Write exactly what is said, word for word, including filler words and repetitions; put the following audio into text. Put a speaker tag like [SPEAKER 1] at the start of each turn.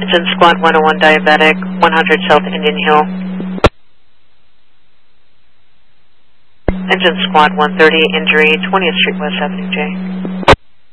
[SPEAKER 1] Engine Squad one oh one Diabetic, one hundred South Indian Hill. Engine Squad one thirty, injury, twentieth Street West Avenue J.